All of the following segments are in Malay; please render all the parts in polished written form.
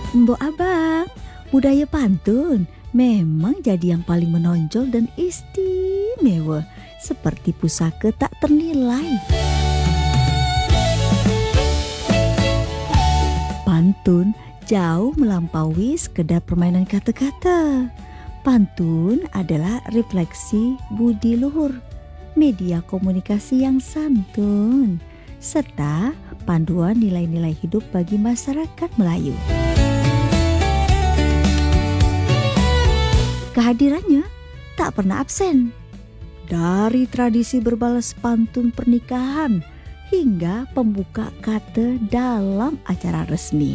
Mbok Abang, budaya pantun memang jadi yang paling menonjol dan istimewa, seperti pusaka tak ternilai. Pantun jauh melampaui sekedar permainan kata-kata. Pantun adalah refleksi budi luhur, media komunikasi yang santun, serta panduan nilai-nilai hidup bagi masyarakat Melayu. Kehadirannya tak pernah absen. Dari tradisi berbalas pantun pernikahan hingga pembuka kata dalam acara resmi.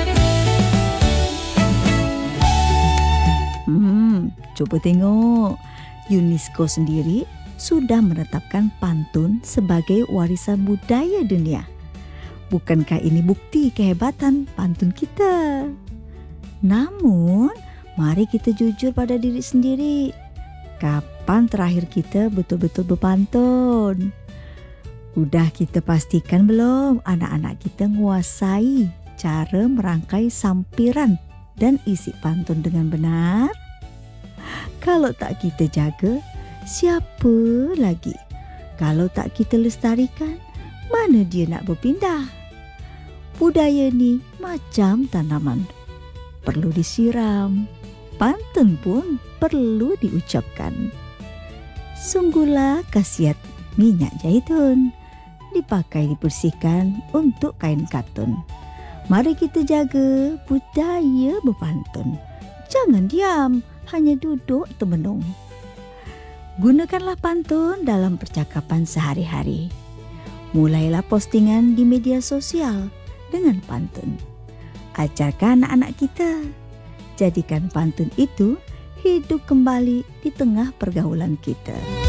Coba tengok, UNESCO sendiri sudah menetapkan pantun sebagai warisan budaya dunia. Bukankah ini bukti kehebatan pantun kita? Namun, mari kita jujur pada diri sendiri. Kapan terakhir kita betul-betul berpantun? Udah kita pastikan belum anak-anak kita menguasai cara merangkai sampiran dan isi pantun dengan benar? Kalau tak kita jaga, siapa lagi? Kalau tak kita lestarikan, mana dia nak berpindah? Budaya ni macam tanaman, perlu disiram. Pantun pun perlu diucapkan. Sungguhlah khasiat minyak zaitun, dipakai dibersihkan untuk kain katun. Mari kita jaga budaya berpantun. Jangan diam, hanya duduk termenung. Gunakanlah pantun dalam percakapan sehari-hari. Mulailah postingan di media sosial dengan pantun. Ajarkan anak-anak kita. Jadikan pantun itu hidup kembali di tengah pergaulan kita.